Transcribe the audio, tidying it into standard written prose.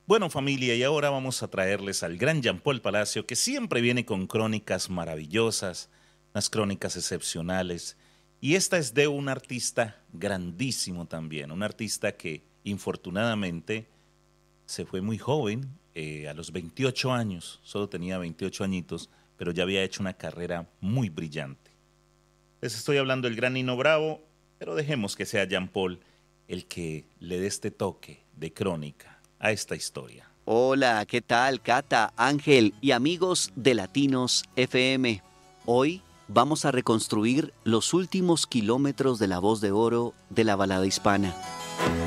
Bueno, familia, y ahora vamos a traerles al gran Jean Paul Palacio, que siempre viene con crónicas maravillosas, unas crónicas excepcionales. Y esta es de un artista grandísimo también, un artista que infortunadamente se fue muy joven, a los 28 años, solo tenía 28 añitos, pero ya había hecho una carrera muy brillante. Les estoy hablando del gran Nino Bravo, pero dejemos que sea Jean Paul el que le dé este toque de crónica a esta historia. Hola, ¿qué tal, Cata, Ángel y amigos de Latinos FM? Hoy vamos a reconstruir los últimos kilómetros de la voz de oro de la balada hispana.